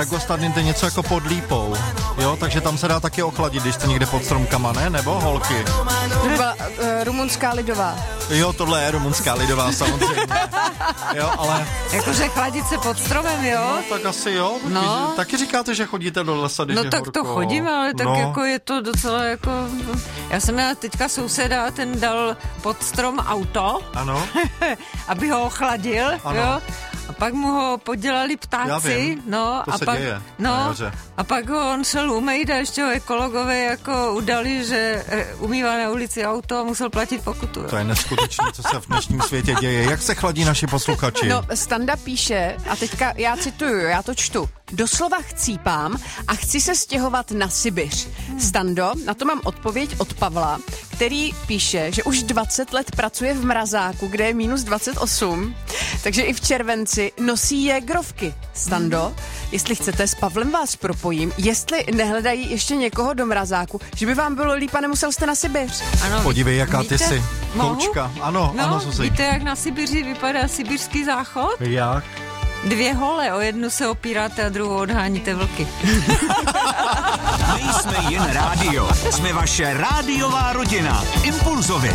Jako Stadninte něco jako pod Lípou, jo, takže tam se dá taky ochladit, když jste někde pod stromkama, ne? Nebo holky? To byla rumunská lidová. Jo, tohle je rumunská lidová samozřejmě. Jo, ale... Jakože chladit se pod stromem, jo? No, tak asi jo. No. Taky říkáte, že chodíte do lesa, když No je tak horko. to chodím, ale tak jako je to docela jako... Já jsem měla teďka souseda, ten dal pod strom auto, Ano. aby ho ochladil, Ano. jo? A pak mu ho podělali ptáci, Já vím, no, to a se pak, děje no, na jaře. a pak ho on šel umýt a ještě ho ekologové jako udali, že umývá na ulici auto a musel platit pokutu. Jo. To je neskutečné, co se v dnešním světě děje. Jak se chladí naši posluchači? No, Standa píše, a teďka já cituju, já to čtu. Doslova chcípám a chci se stěhovat na Sibiř. Stando, na to mám odpověď od Pavla, který píše, že už 20 let pracuje v mrazáku, kde je minus 28, takže i v červenci nosí jégrovky. Stando, jestli chcete, s Pavlem vás propojím, jestli nehledají ještě někoho do mrazáku, že by vám bylo líp a nemusel jste na Sibiř. Ano, Podívej, jaká ty jsi. Mohu? Koučka. Ano, No, ano, Zuzi. víte, jak na Sibiři vypadá sibirský záchod? Jak? 2 hole, o jednu se opíráte a druhou odháníte vlky. Nejsme jen rádio, jsme vaše rádiová rodina. Impulzovi.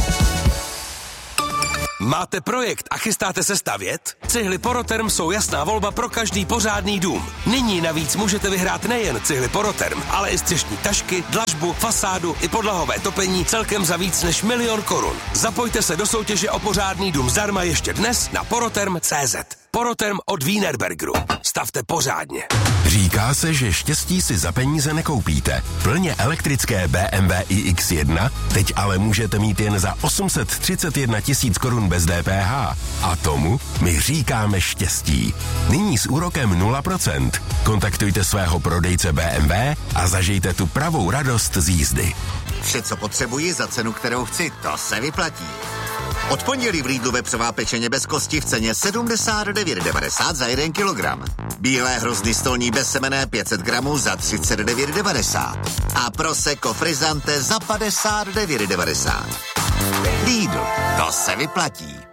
Máte projekt a chystáte se stavět? Cihly Poroterm jsou jasná volba pro každý pořádný dům. Nyní navíc můžete vyhrát nejen cihly Poroterm, ale i střešní tašky, dlažbu, fasádu i podlahové topení celkem za víc než 1 000 000 korun. Zapojte se do soutěže o pořádný dům zdarma ještě dnes na poroterm.cz. Poroterm od Wienerbergeru. Stavte pořádně. Říká se, že štěstí si za peníze nekoupíte. Plně elektrické BMW iX1 teď ale můžete mít jen za 831 000 korun bez DPH. A tomu my říkáme štěstí. Nyní s úrokem 0%. Kontaktujte svého prodejce BMW a zažijte tu pravou radost z jízdy. Vše, co potřebuji za cenu, kterou chci, to se vyplatí. Od pondělí v Lidlu vepřová pečeně bez kosti v ceně 79,90 za 1 kilogram. Bílé hrozny stolní bezsemenné 500 gramů za 39,90. A prosecco frizzante za 59,90. Lidl, to se vyplatí.